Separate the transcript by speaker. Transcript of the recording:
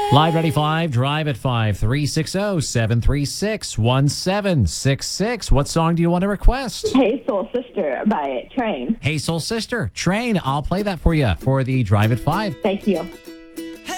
Speaker 1: Live Ready 5, Drive at 5, 360-736-1766. What song do you want to request?
Speaker 2: Hey Soul Sister by Train.
Speaker 1: Hey Soul Sister, Train. I'll play that for you for the Drive at 5.
Speaker 2: Thank you.